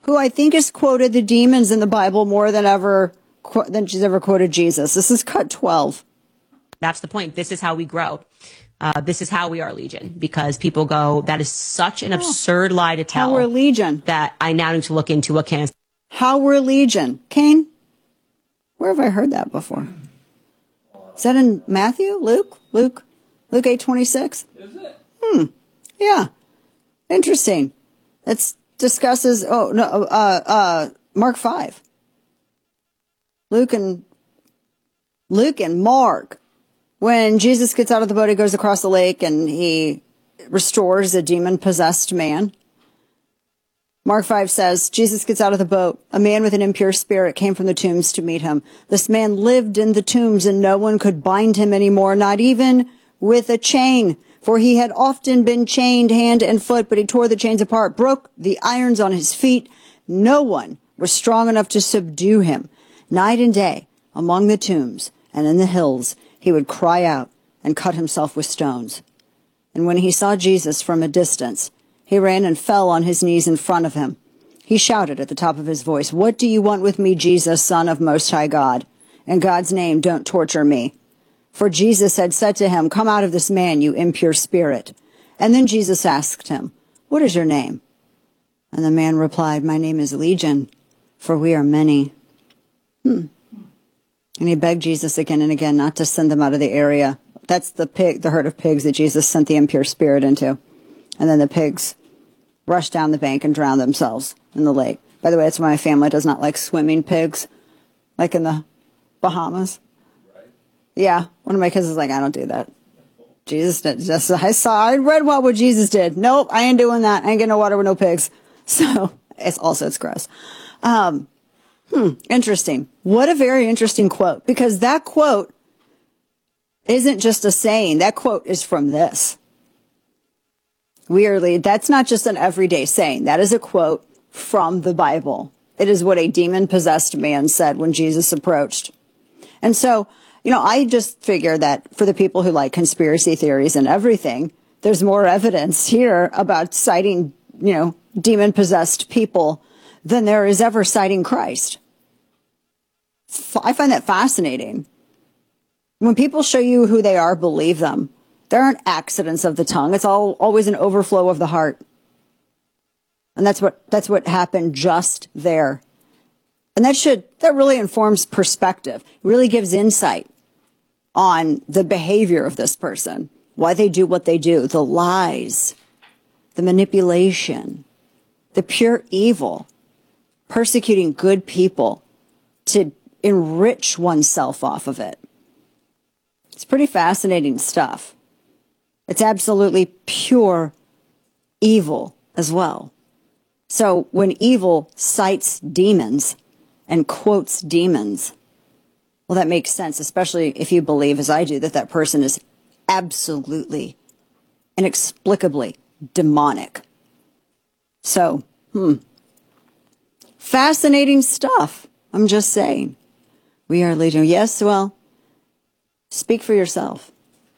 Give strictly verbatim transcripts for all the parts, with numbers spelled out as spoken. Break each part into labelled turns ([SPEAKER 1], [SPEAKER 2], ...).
[SPEAKER 1] who I think has quoted the demons in the Bible more than ever than she's ever quoted Jesus. This is cut twelve.
[SPEAKER 2] That's the point. This is how we grow. Uh, this is how we are Legion, because people go, that is such an absurd lie to tell.
[SPEAKER 1] How we're Legion.
[SPEAKER 2] That I now need to look into what can.
[SPEAKER 1] How we're Legion. Kane, where have I heard that before? Is that in Matthew? Luke? Luke? Luke eight twenty-six? Is it? Hmm. Yeah. Interesting. It discusses, oh, no, uh, uh, Mark five. Luke and, Luke and Mark. When Jesus gets out of the boat, he goes across the lake and he restores a demon-possessed man. Mark five says, Jesus gets out of the boat. A man with an impure spirit came from the tombs to meet him. This man lived in the tombs and no one could bind him anymore, not even with a chain. For he had often been chained hand and foot, but he tore the chains apart, broke the irons on his feet. No one was strong enough to subdue him. Night and day, among the tombs and in the hills, he would cry out and cut himself with stones. And when he saw Jesus from a distance, he ran and fell on his knees in front of him. He shouted at the top of his voice, "What do you want with me, Jesus, Son of Most High God? In God's name, don't torture me." For Jesus had said to him, "Come out of this man, you impure spirit." And then Jesus asked him, "What is your name?" And the man replied, "My name is Legion, for we are many." Hmm. And he begged Jesus again and again not to send them out of the area. That's the pig, the herd of pigs that Jesus sent the impure spirit into. And then the pigs rushed down the bank and drowned themselves in the lake. By the way, that's why my family does not like swimming pigs, like in the Bahamas. Right. Yeah, one of my kids is like, I don't do that. Jesus did. Just, I saw, I read what, what Jesus did. Nope, I ain't doing that. I ain't getting no water with no pigs. So it's also, it's gross. Um, Hmm, interesting. What a very interesting quote, because that quote isn't just a saying. That quote is from this. Weirdly, that's not just an everyday saying. That is a quote from the Bible. It is what a demon-possessed man said when Jesus approached. And so, you know, I just figure that for the people who like conspiracy theories and everything, there's more evidence here about citing, you know, demon-possessed people than there is ever citing Christ. I find that fascinating. When people show you who they are, believe them. There aren't accidents of the tongue. It's all always an overflow of the heart. And that's what that's what happened just there. And that should that really informs perspective. It really gives insight on the behavior of this person, why they do what they do, the lies, the manipulation, the pure evil, persecuting good people to enrich oneself off of it. It's pretty fascinating stuff. It's absolutely pure evil as well. So when evil cites demons and quotes demons, well, that makes sense, especially if you believe, as I do, that that person is absolutely, inexplicably demonic. So, hmm. Fascinating stuff. I'm just saying. We are Legion. Yes, well, speak for yourself.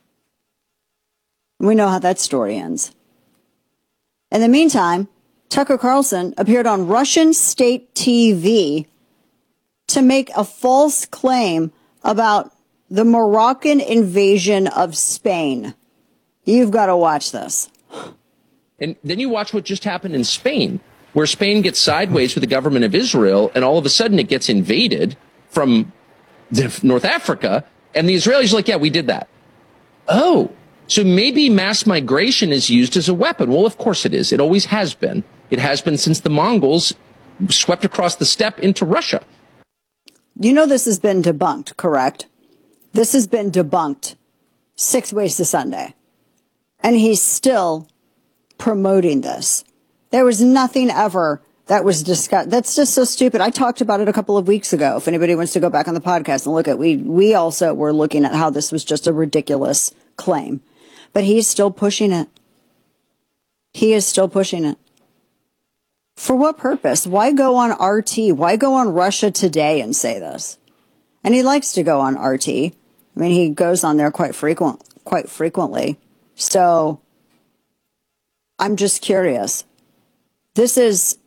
[SPEAKER 1] We know how that story ends. In the meantime, Tucker Carlson appeared on Russian state T V to make a false claim about the Moroccan invasion of Spain. You've got to watch this.
[SPEAKER 3] And then you watch what just happened in Spain, where Spain gets sideways with the government of Israel, and all of a sudden it gets invaded from North Africa, and the Israelis are like, yeah, we did that. Oh, so maybe mass migration is used as a weapon. Well, of course it is. It always has been. It has been since the Mongols swept across the steppe into Russia.
[SPEAKER 1] You know this has been debunked, correct? This has been debunked six ways to Sunday. And he's still promoting this. There was nothing ever that was discussed. That's just so stupid. I talked about it a couple of weeks ago. If anybody wants to go back on the podcast and look at, we, we also were looking at how this was just a ridiculous claim, but he's still pushing it. He is still pushing it. For what purpose? Why go on R T? Why go on Russia Today and say this? And he likes to go on R T. I mean, he goes on there quite frequent, quite frequently. So I'm just curious. This is